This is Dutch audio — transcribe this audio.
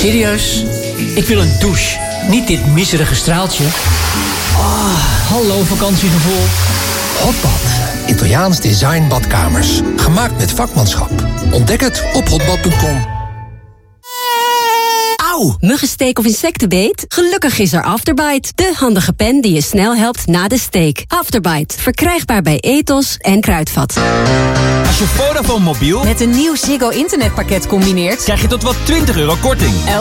Serieus? Ik wil een douche. Niet dit miserige straaltje. Hallo vakantiegevoel. Hotbad. Italiaans design badkamers. Gemaakt met vakmanschap. Ontdek het op hotbad.com. Auw! Muggensteek of insectenbeet? Gelukkig is er Afterbite. De handige pen die je snel helpt na de steek. Afterbite. Verkrijgbaar bij Ethos en Kruidvat. Als je Vodafone mobiel met een nieuw Ziggo internetpakket combineert, krijg je tot wel €20 korting.